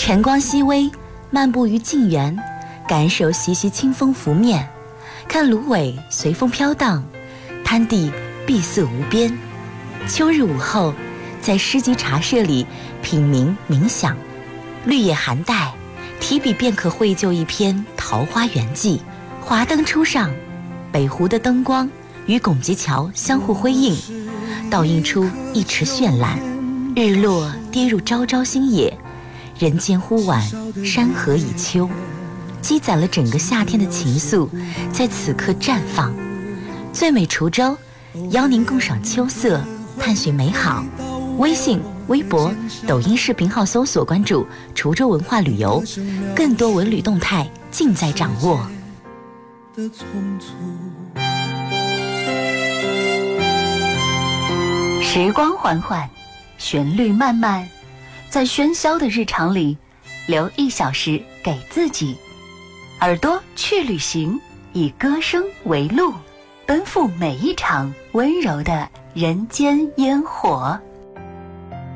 晨光熹微，漫步于静园，感受习习清风拂面，看芦苇随风飘荡，滩地碧色无边。秋日午后，在诗集茶社里品茗冥想，绿叶寒带，提笔便可绘就一篇《桃花源记》。华灯初上，北湖的灯光与拱极桥相互辉映，倒映出一池绚烂。日落跌入朝朝星野，人间忽晚，山河已秋，积攒了整个夏天的情愫，在此刻绽放。最美滁州，邀您共赏秋色，探寻美好。微信、微博、抖音视频号搜索关注滁州文化旅游，更多文旅动态尽在掌握。时光缓缓，旋律慢慢，在喧嚣的日常里，留1小时给自己。耳朵去旅行，以歌声为路，奔赴每一场温柔的人间烟火。